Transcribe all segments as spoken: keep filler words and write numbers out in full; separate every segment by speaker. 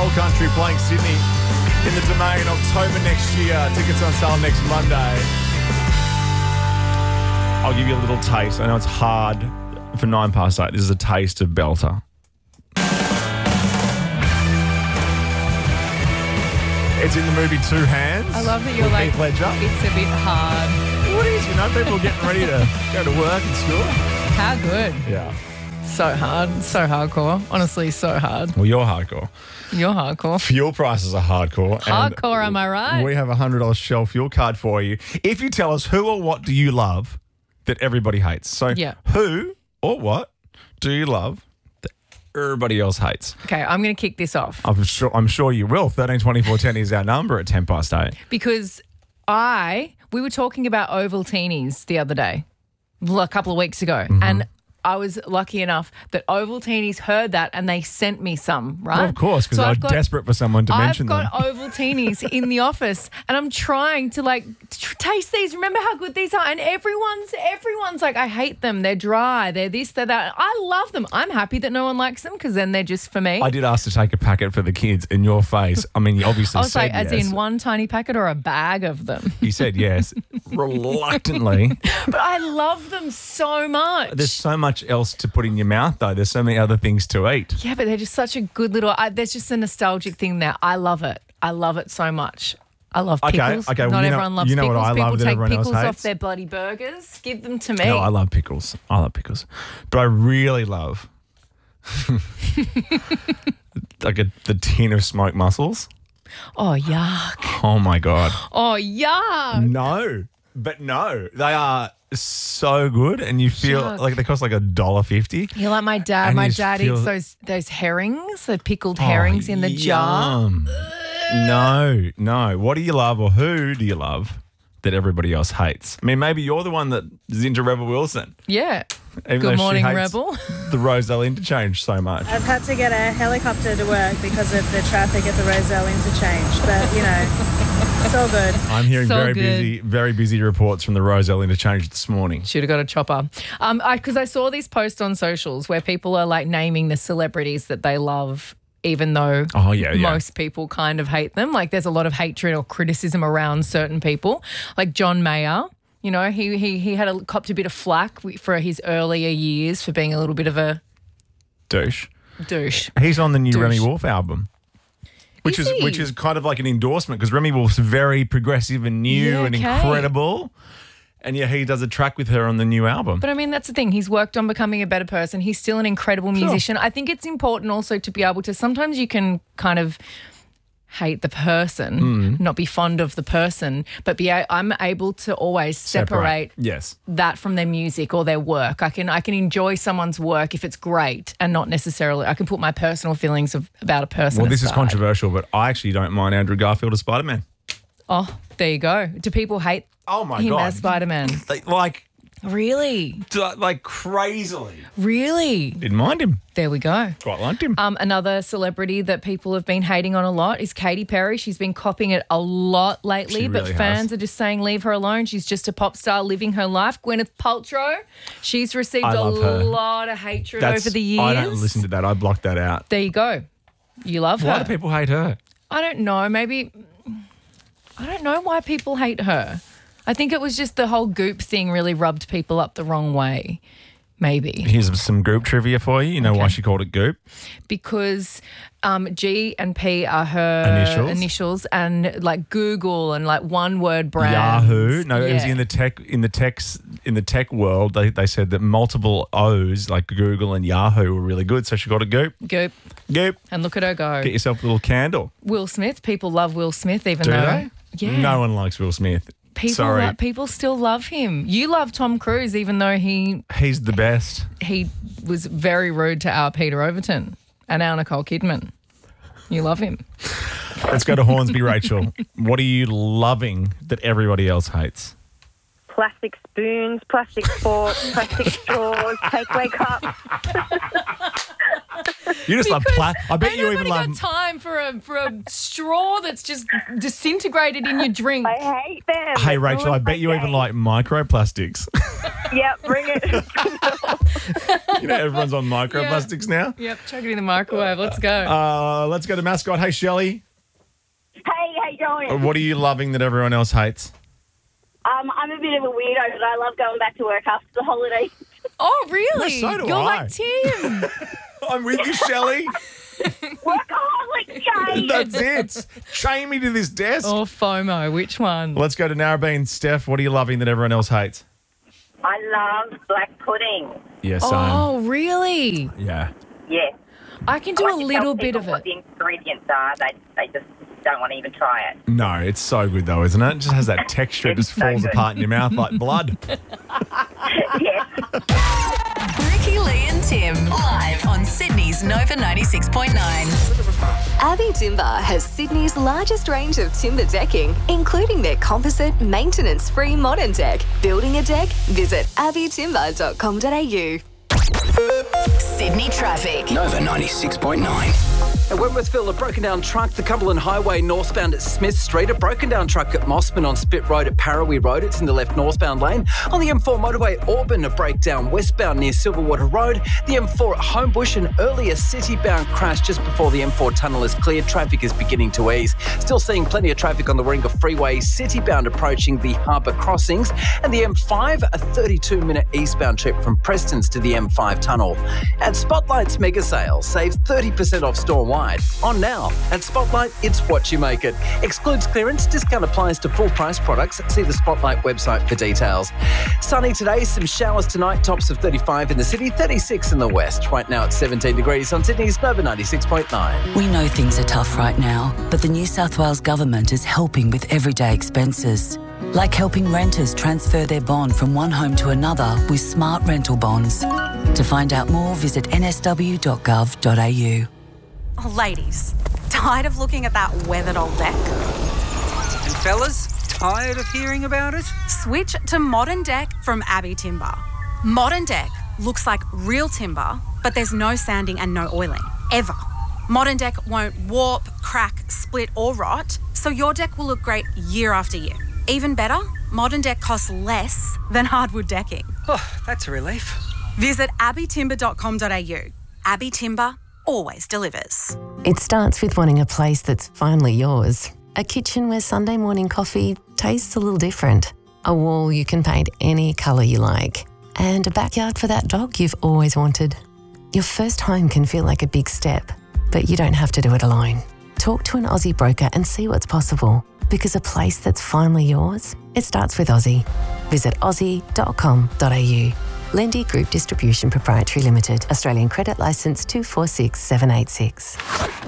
Speaker 1: Soul Country playing Sydney in the Domain October next year. Tickets on sale next Monday. I'll give you a little taste. I know it's hard for nine past eight. This is a taste of Belter. It's in the movie Two Hands.
Speaker 2: I love that you're
Speaker 1: with
Speaker 2: like,
Speaker 1: Heath Ledger.
Speaker 2: it's a bit hard.
Speaker 1: What is, you know, people are getting ready to go to work and school.
Speaker 2: How good.
Speaker 1: Yeah.
Speaker 2: So hard. So hardcore. Honestly, so hard.
Speaker 1: Well, you're hardcore.
Speaker 2: You're hardcore.
Speaker 1: Fuel prices are hardcore.
Speaker 2: Hardcore, am I right?
Speaker 1: We have a one hundred dollars Shell fuel card for you. If you tell us who or what do you love that everybody hates. So
Speaker 2: Yeah.
Speaker 1: who or what do you love that everybody else hates?
Speaker 2: Okay, I'm going to kick this off
Speaker 1: I'm sure, I'm sure you will. thirteen twenty-four ten is our number at ten past eight.
Speaker 2: because I, we were talking about Ovaltinis the other day, well, a couple of weeks ago,
Speaker 1: Mm-hmm.
Speaker 2: and I was lucky enough that Ovaltinis heard that and they sent me some, right?
Speaker 1: Well, of course, because
Speaker 2: So
Speaker 1: I was
Speaker 2: I've got-
Speaker 1: desperate for someone to
Speaker 2: I've
Speaker 1: mention them.
Speaker 2: got Ovaltinis in the office and I'm trying to like tr- taste these. Remember how good these are? And everyone's everyone's like, I hate them. They're dry. They're this, they're that. I love them. I'm happy that no one likes them because then they're just for me.
Speaker 1: I did ask to take a packet for the kids in your face. I mean, you obviously
Speaker 2: I was
Speaker 1: said
Speaker 2: like, as
Speaker 1: yes.
Speaker 2: in one tiny packet or a bag of them.
Speaker 1: You said yes, reluctantly.
Speaker 2: But I love them so much.
Speaker 1: There's so much else to put in your mouth, though. There's so many other things to eat.
Speaker 2: Yeah, but they're just such a good little. I, there's just a nostalgic thing there. I love it. I love it so much. I love
Speaker 1: Okay,
Speaker 2: pickles.
Speaker 1: okay, well,
Speaker 2: Not
Speaker 1: you know-
Speaker 2: everyone loves
Speaker 1: you know what
Speaker 2: pickles.
Speaker 1: I love
Speaker 2: People
Speaker 1: that
Speaker 2: take
Speaker 1: everyone else
Speaker 2: pickles off
Speaker 1: hates?
Speaker 2: their bloody burgers. Give them to me.
Speaker 1: No, I love pickles. I love pickles. But I really love like a, the tin of smoked mussels.
Speaker 2: oh yuck!
Speaker 1: Oh, my God.
Speaker 2: Oh yuck!
Speaker 1: No, but no. They are so good and you feel
Speaker 2: Yuck.
Speaker 1: like they cost like a dollar fifty.
Speaker 2: You're like my dad.
Speaker 1: And
Speaker 2: My
Speaker 1: you just
Speaker 2: dad
Speaker 1: feel-
Speaker 2: eats those those herrings, the pickled herrings
Speaker 1: Oh,
Speaker 2: in the jar.
Speaker 1: yum. No, no. What do you love or who do you love that everybody else hates? I mean, maybe you're the one that is into Rebel Wilson.
Speaker 2: Yeah.
Speaker 1: Even though
Speaker 2: Good
Speaker 1: she
Speaker 2: morning,
Speaker 1: hates
Speaker 2: Rebel.
Speaker 1: the Rosedale interchange so much.
Speaker 3: I've had to get a helicopter to work because of the traffic at the Roselle interchange, but you know, it's all good.
Speaker 1: I'm hearing
Speaker 2: So
Speaker 1: very
Speaker 2: good.
Speaker 1: busy, very busy reports from the Roselle interchange this morning.
Speaker 2: Should have got a chopper. Um, I because I saw these posts on socials where people are like naming the celebrities that they love, even though
Speaker 1: Oh, yeah, yeah.
Speaker 2: most people kind of hate them. Like there's a lot of hatred or criticism around certain people, like John Mayer. You know, he he he had a copped a bit of flack for his earlier years for being a little bit of a
Speaker 1: Douche.
Speaker 2: douche.
Speaker 1: He's on the new
Speaker 2: Douche.
Speaker 1: Remy Wolf album. Which
Speaker 2: Is
Speaker 1: is,
Speaker 2: he?
Speaker 1: which is kind of like an endorsement because Remy Wolf's very progressive and new
Speaker 2: Yeah,
Speaker 1: and
Speaker 2: okay.
Speaker 1: incredible. And yeah, he does a track with her on the new album.
Speaker 2: But I mean, that's the thing. He's worked on becoming a better person. He's still an incredible musician. I think it's important also to be able to, sometimes you can kind of hate the person,
Speaker 1: Hmm.
Speaker 2: not be fond of the person, but be a- I'm able to always separate,
Speaker 1: Yes.
Speaker 2: that from their music or their work. I can I can enjoy someone's work if it's great and not necessarily, I can put my personal feelings of, about a person
Speaker 1: Well, this is
Speaker 2: aside.
Speaker 1: controversial, but I actually don't mind Andrew Garfield as Spider-Man.
Speaker 2: Oh, there you go. Do people hate
Speaker 1: Oh, my
Speaker 2: him
Speaker 1: God.
Speaker 2: as Spider-Man?
Speaker 1: Like, like,
Speaker 2: Really?
Speaker 1: like crazily.
Speaker 2: Really?
Speaker 1: Didn't mind him.
Speaker 2: There we go.
Speaker 1: Quite liked him.
Speaker 2: Um, another celebrity that people have been hating on a lot is Katy Perry. She's been copping it a lot lately,
Speaker 1: She
Speaker 2: but
Speaker 1: really
Speaker 2: fans
Speaker 1: has.
Speaker 2: are just saying leave her alone. She's just a pop star living her life. Gwyneth Paltrow, she's received
Speaker 1: I
Speaker 2: a
Speaker 1: love her.
Speaker 2: lot of hatred
Speaker 1: That's,
Speaker 2: over the years.
Speaker 1: I don't listen to that. I blocked that out.
Speaker 2: There you go. You love
Speaker 1: Why
Speaker 2: her.
Speaker 1: do people hate her?
Speaker 2: I don't know. Maybe I don't know why people hate her. I think it was just the whole Goop thing really rubbed people up the wrong way. Maybe.
Speaker 1: Here's some Goop trivia for you. You know why
Speaker 2: Okay.
Speaker 1: she called it Goop?
Speaker 2: Because um, G and P are her
Speaker 1: Initials?
Speaker 2: initials, and like Google and like one word brands.
Speaker 1: Yahoo. No, it was
Speaker 2: Yeah.
Speaker 1: in the tech in the techs in the tech world. They they said that multiple O's like Google and Yahoo were really good, so she got a Goop.
Speaker 2: Goop.
Speaker 1: Goop.
Speaker 2: And look at her go.
Speaker 1: Get yourself a little candle.
Speaker 2: Will Smith. People love Will Smith, even
Speaker 1: Do
Speaker 2: though
Speaker 1: they?
Speaker 2: yeah,
Speaker 1: No one likes Will Smith.
Speaker 2: people
Speaker 1: Sorry.
Speaker 2: lo- people still love him. You love Tom Cruise, even though he
Speaker 1: He's the best.
Speaker 2: he was very rude to our Peter Overton and our Nicole Kidman. You love him.
Speaker 1: Let's go to Hornsby, Rachel. What are you loving that everybody else hates?
Speaker 4: Plastic spoons, plastic forks, plastic straws, takeaway cups.
Speaker 1: You just love pla- I bet
Speaker 2: ain't
Speaker 1: you even
Speaker 2: nobody
Speaker 1: love.
Speaker 2: got time for a for a straw that's just disintegrated in your drink.
Speaker 4: I hate them.
Speaker 1: Hey
Speaker 4: It's
Speaker 1: Rachel, I
Speaker 4: always
Speaker 1: bet
Speaker 4: my
Speaker 1: you even
Speaker 4: day.
Speaker 1: like microplastics.
Speaker 4: Yep, bring it.
Speaker 1: You know, everyone's on microplastics now.
Speaker 2: Yep, chuck it in the microwave. Let's go.
Speaker 1: Uh, let's go to mascot. Hey Shelley,
Speaker 5: Hey, how you going?
Speaker 1: what are you loving that everyone else hates?
Speaker 5: Um, I'm a bit of a weirdo, but I love going back to work after the holidays.
Speaker 2: oh, really?
Speaker 1: No, so do
Speaker 2: You're
Speaker 1: I.
Speaker 2: like Tim.
Speaker 1: I'm with you, Shelley.
Speaker 5: Workaholic Jay!
Speaker 1: That's it. Chain me to this desk.
Speaker 2: or FOMO. Which one?
Speaker 1: Let's go to Narrabeen. Steph, what are you loving that everyone else hates?
Speaker 4: I love black pudding.
Speaker 1: Yeah, same.
Speaker 2: Oh, really?
Speaker 1: Yeah.
Speaker 4: Yes.
Speaker 2: I can do
Speaker 4: I
Speaker 2: a
Speaker 4: like to
Speaker 2: little
Speaker 4: tell
Speaker 2: bit
Speaker 4: people
Speaker 2: of
Speaker 4: what
Speaker 2: it.
Speaker 4: the ingredients are. They, they just don't want to even try it.
Speaker 1: No, it's so good though, isn't it? It just has that texture. It
Speaker 4: It's
Speaker 1: just
Speaker 4: so
Speaker 1: falls
Speaker 4: good.
Speaker 1: apart in your mouth like blood.
Speaker 4: Yes.
Speaker 6: Ricky, Lee and Tim live on Sydney's Nova ninety-six point nine.
Speaker 7: Abbey Timber has Sydney's largest range of timber decking, including their composite, maintenance-free modern deck. Building a deck? Visit abbey timber dot com dot a u.
Speaker 6: Sydney traffic.
Speaker 8: Nova ninety-six point nine.
Speaker 9: At Wentworthville, a broken down truck, the Cumberland Highway northbound at Smith Street, a broken down truck at Mossman on Spit Road at Parawee Road, it's in the left northbound lane. On the M four motorway, Auburn, a breakdown westbound near Silverwater Road. The M four at Homebush, an earlier city-bound crash just before the M four tunnel is cleared. Traffic is beginning to ease. Still seeing plenty of traffic on the Warringah Freeway, city-bound approaching the Harbour crossings. And the M five, a thirty-two minute eastbound trip from Prestons to the M five tunnel. At Spotlight's mega sale, save thirty percent off store-wide. On now. At Spotlight, it's what you make it. Excludes clearance. Discount applies to full price products. See the Spotlight website for details. Sunny today, some showers tonight. Tops of thirty-five in the city, thirty-six in the west. Right now it's seventeen degrees on Sydney's Nova ninety-six point nine.
Speaker 10: We know things are tough right now, but the New South Wales Government is helping with everyday expenses. Like helping renters transfer their bond from one home to another with smart rental bonds. To find out more, visit n s w dot gov dot a u.
Speaker 11: Oh, ladies, tired of looking at that weathered old deck?
Speaker 8: And fellas, tired of hearing about it?
Speaker 11: Switch to Modern Deck from Abbey Timber. Modern Deck looks like real timber, but there's no sanding and no oiling, ever. Modern Deck won't warp, crack, split or rot, so your deck will look great year after year. Even better, Modern Deck costs less than hardwood decking.
Speaker 8: Oh, that's a relief.
Speaker 11: Visit abbey timber dot com dot a u. Abbey Timber always delivers.
Speaker 12: It starts with wanting a place that's finally yours. A kitchen where Sunday morning coffee tastes a little different. A wall you can paint any colour you like. And a backyard for that dog you've always wanted. Your first home can feel like a big step, but you don't have to do it alone. Talk to an Aussie broker and see what's possible. Because a place that's finally yours, it starts with Aussie. Visit aussie dot com dot a u. Lendy Group Distribution Proprietary Limited. Australian Credit Licence two four six seven eight six.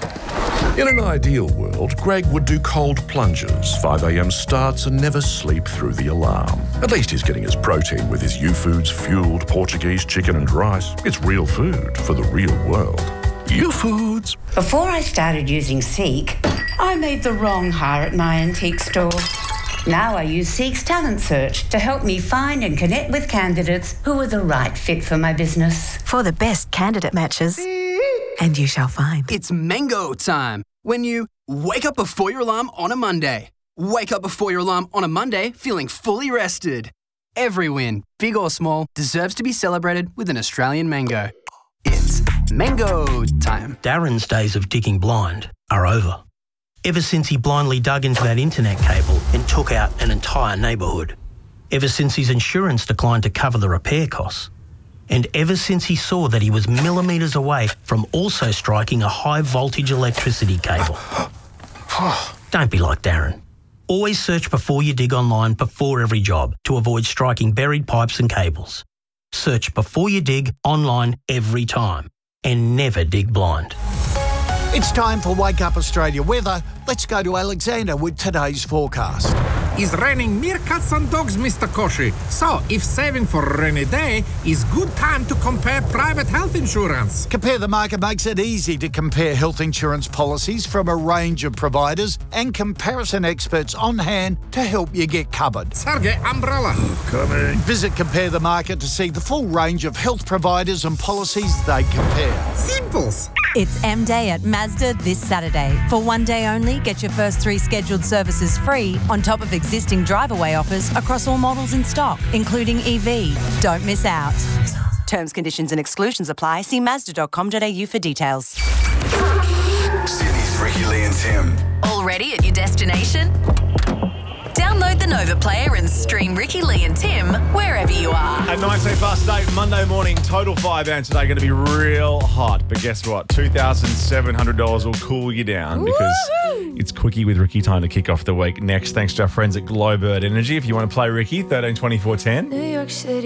Speaker 13: In an ideal world, Greg would do cold plunges, five a.m. starts and never sleep through the alarm. At least he's getting his protein with his U-Foods fueled Portuguese chicken and rice. It's real food for the real world. U-Foods.
Speaker 14: Before I started using Seek, I made the wrong hire at my antique store. Now I use Seek's Talent Search to help me find and connect with candidates who are the right fit for my business.
Speaker 15: For the best candidate matches, and you shall find.
Speaker 8: It's mango time. When you wake up before your alarm on a Monday. Wake up before your alarm on a Monday feeling fully rested. Every win, big or small, deserves to be celebrated with an Australian mango. It's mango time.
Speaker 16: Darren's days of digging blind are over. Ever since he blindly dug into that internet cable and took out an entire neighbourhood. Ever since his insurance declined to cover the repair costs. And ever since he saw that he was millimetres away from also striking a high voltage electricity cable. Don't be like Darren. Always search before you dig online before every job to avoid striking buried pipes and cables. Search before you dig online every time and never dig blind.
Speaker 17: It's time for Wake Up Australia weather. Let's go to Alexander with today's forecast. is raining meerkats and dogs, Mister Koshi. So, if saving for a rainy day is good time to compare private health insurance.
Speaker 18: Compare the Market makes it easy to compare health insurance policies from a range of providers and comparison experts on hand to help you get covered.
Speaker 17: Sergey, umbrella.
Speaker 18: Coming. Visit Compare the Market to see the full range of health providers and policies they compare.
Speaker 17: Simples.
Speaker 19: It's M-Day at Mazda this Saturday. For one day only, get your first three scheduled services free on top of existing drive-away offers across all models in stock, including E V. Don't miss out. Terms, conditions and exclusions apply. See mazda dot com dot a u for details.
Speaker 20: Sydney's Ricky, Lee and Tim.
Speaker 6: Already at your destination? Download the Nova Player and stream Ricky, Lee and Tim wherever you are.
Speaker 1: At nineteen past eight, Monday morning, Total Five and today going to be real hot. But guess what? two thousand seven hundred dollars will cool you down because Woo-hoo! It's Quickie with Ricky time to kick off the week. Next, thanks to our friends at Glowbird Energy. If you want to play Ricky, thirteen twenty-four ten.
Speaker 21: New York City.